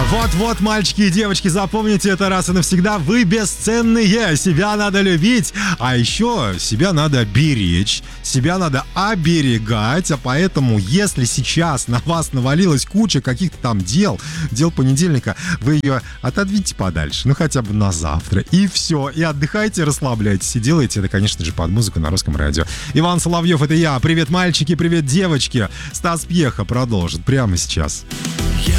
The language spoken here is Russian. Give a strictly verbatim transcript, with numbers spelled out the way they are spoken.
Вот-вот, мальчики и девочки, запомните это раз и навсегда. Вы бесценные, себя надо любить, а еще себя надо беречь, себя надо оберегать. А поэтому, если сейчас на вас навалилась куча каких-то там дел, дел понедельника, вы ее отодвиньте подальше, ну хотя бы на завтра. И все, и отдыхайте, расслабляйтесь. И делайте это, конечно же, под музыку на Русском радио. Иван Соловьев, это я. Привет, мальчики, привет, девочки. Стас Пьеха продолжит прямо сейчас. Я